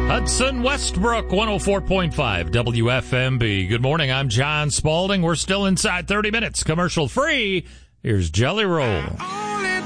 Hudson Westbrook, 104.5 WFMB. Good morning, I'm John Spalding. We're still inside 30 minutes, commercial free. Here's Jelly Roll.